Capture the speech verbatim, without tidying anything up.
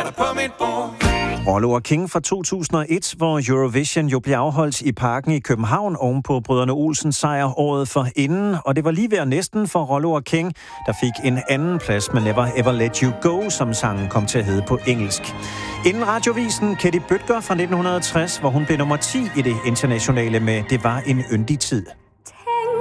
er der på mit bord. Rollo og King fra to tusind og et, hvor Eurovision jo blev afholdt i Parken i København ovenpå Brødrene Olsens sejr året for inden, og det var lige ved at næsten for Rollo og King, der fik en anden plads med Never Ever Let You Go, som sangen kom til at hedde på engelsk. Inden radiovisen Katie Bødker fra nitten tres, hvor hun blev nummer ti i det internationale med Det var en yndig tid.